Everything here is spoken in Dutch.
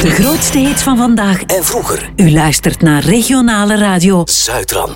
De grootste hits van vandaag en vroeger. U luistert naar regionale radio Zuidrand.